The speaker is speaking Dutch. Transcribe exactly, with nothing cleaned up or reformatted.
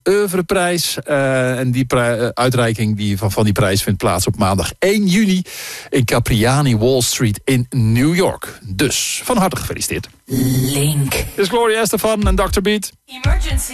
Oeuvreprijs. Uh, en die pri- uh, uitreiking die van, van die prijs vindt plaats op maandag één juni... in Capriani Wall Street in New York. Dus, van harte gefeliciteerd. Link. Dit is Gloria Estefan en dokter Beat. Emergency.